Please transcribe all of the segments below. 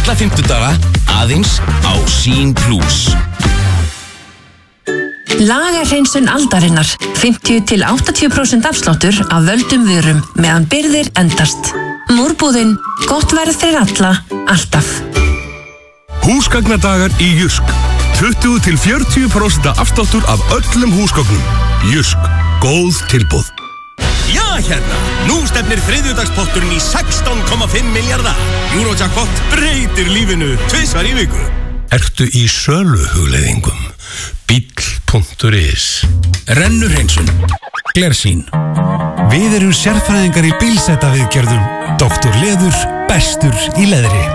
alla fimmtudaga aðeins á Sín Plus. Lagahreinsun aldarinnar 50-80% afsláttur af völdum vörum meðan birgðir endast. Múrbúðin, gott verð fyrir alla, alltaf. Húsgagnadagar í Jysk. 20-40% afsláttur af öllum húsgögnum. Jysk, góð tilboð. Já, hérna, nú stefnir þriðjudagspotturinn í 16,5 milljarða. Eurojackpot breytir lífinu 2 í viku. Ertu í söluhugleiðingum? Bíll.is. Rennuhreinsun, Glersín. Við erum sérfræðingar í bílsetaviðgerðum. Dr. Leður, bestur í leðri.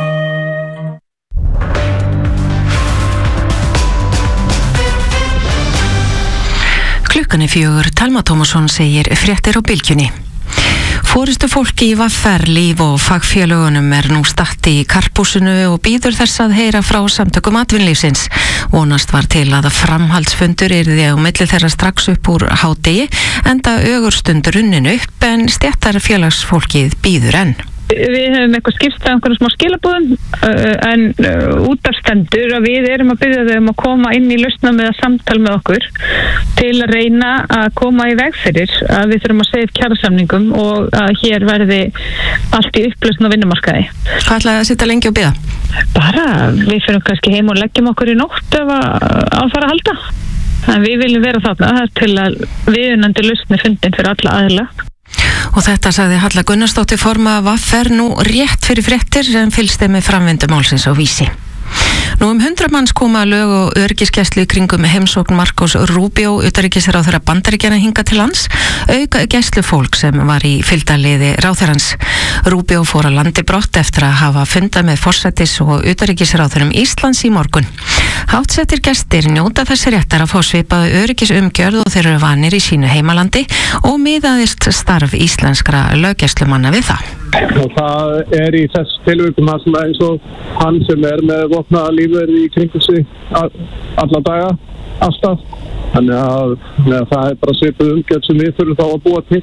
Klukkan er 4, Telma Tómasson segir fréttir á Bylgjunni. Forystu fólki í VR, Líf og fagfélögunum nú statt í karphúsinu og bíður þess að heyra frá samtökum atvinnulífsins. Vonast var til að framhaldsfundur yrði á milli þeirra strax upp úr hádegi, enda ögurstundur runnin upp en stéttarfélagsfólkið bíður enn. Við höfum eitthvað skipst af einhverjum smá skilabúðum en út af stendur að við erum að byrja þau að koma inn í lausna með að samtal með okkur til að reyna að koma í veg fyrir að við þurfum að segja upp kjarasamningum og að hér verði allt í upplausn á vinnumarkaði. Hvað ætlaði að sitja lengi og bíða? Bara, við fyrir kannski heim og leggjum okkur í nótt ef að fara að halda. En við viljum vera þarna til að viðunandi lausni fundin fyrir alla aðila. Og þetta sagði Halla Gunnarsdóttir formaður VR nú rétt fyrir fréttir sem fylgst með framvindu málsins á Vísi. Nú 100 manns koma að lög og öryggisgæslu í kringum heimsókn Marcos Rubio, utanríkisráðherra Bandaríkjanna hingað til lands, auk gæslufólk sem var í fylgdarliði ráðherrans. Rubio fór að landi brott eftir að hafa fundað með forsætis- og utanríkisráðherrum Íslands í morgun. Háttsettir gestir njóta þessi réttar að fá svipaðu öryggisumgjörð og þeir eru vanir í sínu heimalandi og miðaðist starf íslenskra löggæslumanna við það. Og það í þess tilvikum það sem eins og hann sem með vopnaða lífverði í kringum sig alla daga, alltaf. Þannig að það bara svipuð umgjörð sem við þurfum þá að búa til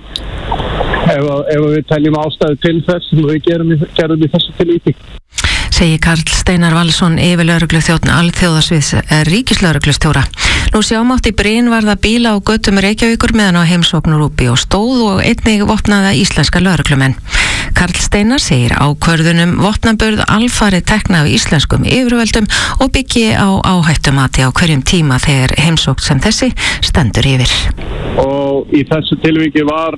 ef við teljum ástæðu til þess sem við gerum í þessu tilvíki. Segir Karl Steinar Valsson, yfirlögregluþjónn alþjóðasviðs ríkislögreglustjóra. Nú sjámátt í brynvarða bíla á götum Reykjavíkur meðan á heimsókn Rubio stóð og einnig vopnaða íslenska lögreglumenn. Karl Steinar segir ákvörðunum vopnaburð alfarið tekna af íslenskum yfirvöldum og byggi á áhættumati á hverjum tíma þegar heimsókn sem þessi stendur yfir. Og í þessu tilviki var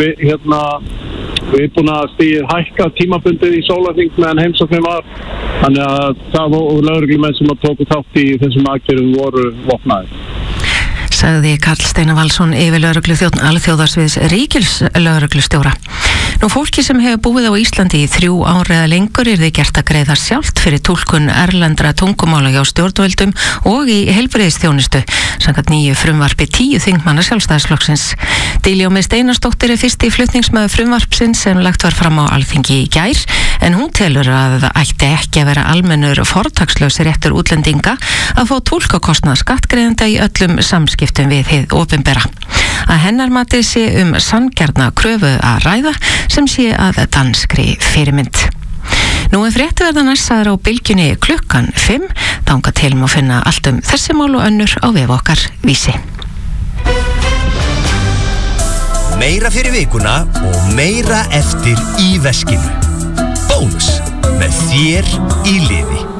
við búin að stigið hækka tímabundið í sólarhring meðan heimsóknin var. Þannig að það voru lögreglumenn sem tóku þátt í þessum aðgerðum voru vopnaðir. Sagði Karl Steinar Valsson, yfirlögregluþjónn alþjóðasviðs ríkislögreglustjóra. Nú fólki sem hefur búið á Íslandi í 3 ár eða lengur yrði gert að greiða sjálft fyrir túlkun erlendra tungumála hjá stjórnvöldum og í heilbrigðisþjónustu, samkvæmt nýju frumvarpi 10 þingmanna Sjálfstæðisflokksins. Diljá Mist Einarsdóttir fyrsti flutningsmaður frumvarpsins sem lagt var fram á Alþingi í gær, en hún telur að það ætti ekki að vera almennur fortakslaus réttur útlendinga að fá túlkakostnað skattgreiðenda í öllum samskiptum við hið opinbera. Að hennar mati sé sanngjarna kröfu að ræða sem sé að danskri fyrirmynd. Nú fréttaverða næssaður á Bylgjunni klukkan 5, þangað til má finna allt þessi mál og önnur á vef okkar Vísi. Meira fyrir vikuna og meira eftir í veskinu. Bónus með þér í liði.